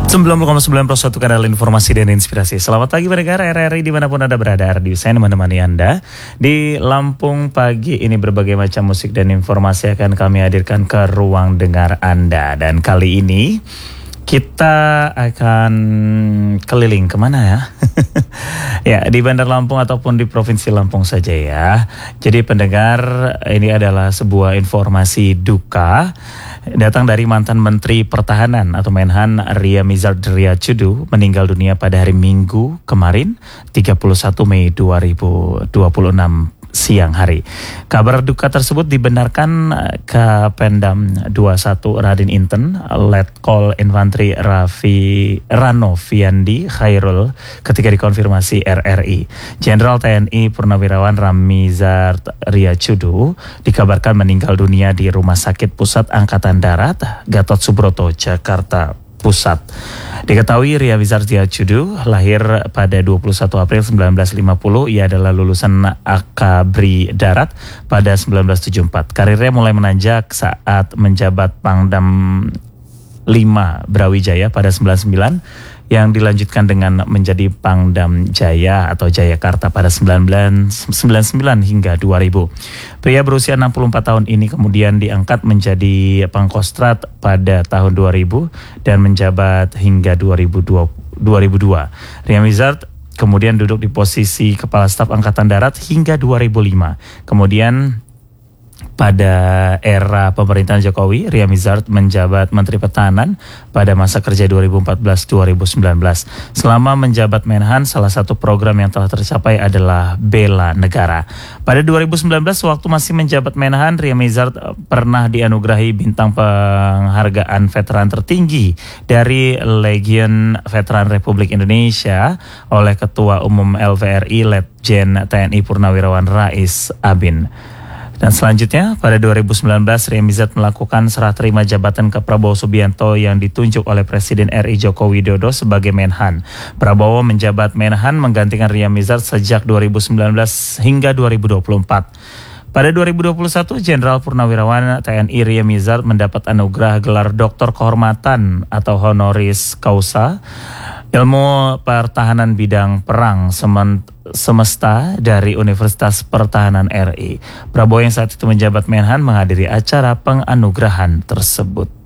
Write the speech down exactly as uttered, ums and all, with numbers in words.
sembilan puluh koma sembilan satu kanal informasi dan inspirasi. Selamat pagi pendengar R R I dimanapun Anda berada. Ardi saya menemani Anda di Lampung pagi ini. Berbagai macam musik dan informasi akan kami hadirkan ke ruang dengar Anda. Dan kali ini kita akan keliling kemana ya? Ya, di Bandar Lampung ataupun di Provinsi Lampung saja ya. Jadi pendengar, ini adalah sebuah informasi duka datang dari mantan Menteri Pertahanan atau Menhan Ria Mizard Triacudu, meninggal dunia pada hari Minggu kemarin tiga puluh satu Mei dua ribu dua puluh enam siang hari. Kabar duka tersebut dibenarkan Kapendam dua puluh satu Radin Inten Letkol Infantri Raffi Rano Fiandi Khairul ketika dikonfirmasi R R I. Jenderal T N I Purnawirawan Ramizard Triacudu dikabarkan meninggal dunia di Rumah Sakit Pusat Angkatan Darat Gatot Subroto, Jakarta Pusat. Diketahui Ria Mizard Triacudu lahir pada dua puluh satu April seribu sembilan ratus lima puluh. Ia adalah lulusan Akabri Darat pada seribu sembilan ratus tujuh puluh empat. Karirnya mulai menanjak saat menjabat Pangdam lima Brawijaya pada seribu sembilan ratus sembilan puluh sembilan, yang dilanjutkan dengan menjadi Pangdam Jaya atau Jayakarta pada seribu sembilan ratus sembilan puluh sembilan hingga dua ribu. Pria berusia enam puluh empat tahun ini kemudian diangkat menjadi Pangkostrat pada tahun dua ribu dan menjabat hingga dua ribu dua. Ria Mizard kemudian duduk di posisi Kepala Staf Angkatan Darat hingga dua ribu lima. Kemudian pada era pemerintahan Jokowi, Ria Mizard menjabat Menteri Pertahanan pada masa kerja dua ribu empat belas sampai dua ribu sembilan belas. Selama menjabat Menhan, salah satu program yang telah tercapai adalah Bela Negara. Pada dua ribu sembilan belas, waktu masih menjabat Menhan, Ria Mizard pernah dianugerahi bintang penghargaan veteran tertinggi dari Legion Veteran Republik Indonesia oleh Ketua Umum L V R I Letjen T N I Purnawirawan Rais Abin. Dan selanjutnya, pada dua ribu sembilan belas, Ria Mizard melakukan serah terima jabatan ke Prabowo Subianto yang ditunjuk oleh Presiden R I Joko Widodo sebagai Menhan. Prabowo menjabat Menhan menggantikan Ria Mizard sejak dua ribu sembilan belas hingga dua ribu dua puluh empat. Pada dua ribu dua puluh satu, Jenderal Purnawirawan T N I Ria Mizard mendapat anugerah gelar Doktor Kehormatan atau Honoris Causa Ilmu Pertahanan Bidang Perang Semesta dari Universitas Pertahanan R I. Prabowo yang saat itu menjabat Menhan menghadiri acara penganugerahan tersebut.